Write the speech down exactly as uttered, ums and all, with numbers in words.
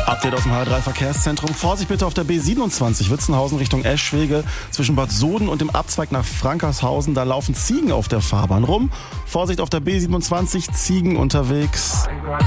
Update aus dem H drei Verkehrszentrum. Vorsicht bitte auf der B siebenundzwanzig, Witzenhausen Richtung Eschwege. Zwischen Bad Soden und dem Abzweig nach Frankershausen, da laufen Ziegen auf der Fahrbahn rum. Vorsicht auf der B siebenundzwanzig, Ziegen unterwegs.